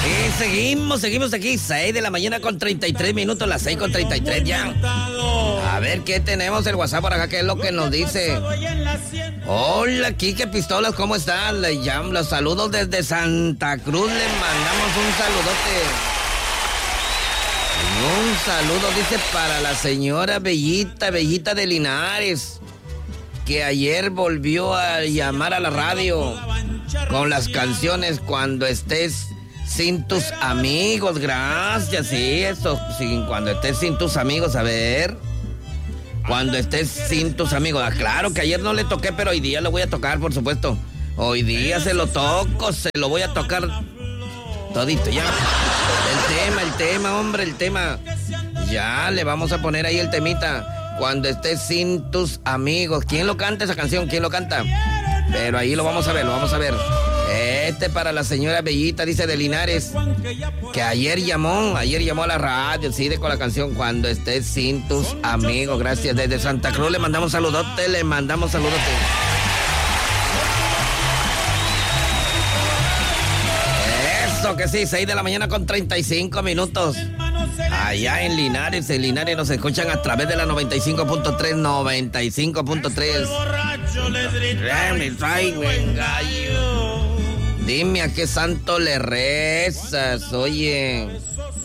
Y seguimos aquí, 6 de la mañana con 33 minutos, las 6 con 33 ya. A ver qué tenemos el WhatsApp por acá, qué es lo que nos dice. Hola, Quique Pistolas, ¿cómo están? Le llamo, los saludos desde Santa Cruz, le mandamos un saludote. Un saludo, dice, para la señora Bellita de Linares, que ayer volvió a llamar a la radio con las canciones Cuando estés sin tus amigos. Gracias, sí, eso, sí, cuando estés sin tus amigos, a ver. Cuando estés sin tus amigos. Ah, claro que ayer no le toqué, pero hoy día lo voy a tocar, por supuesto. Hoy día se lo toco, se lo voy a tocar todito, ya. El tema, hombre, el tema. Ya, le vamos a poner ahí el temita. Cuando estés sin tus amigos. ¿Quién lo canta esa canción? ¿Quién lo canta? Pero ahí lo vamos a ver, para la señora Bellita, dice, de Linares, que ayer llamó a la radio, sí, con la canción Cuando estés sin tus amigos. Gracias, desde Santa Cruz le mandamos saludote, Eso que sí, 6 de la mañana con 35 minutos. Allá en Linares nos escuchan a través de la 95.3. Dime a qué santo le rezas, oye.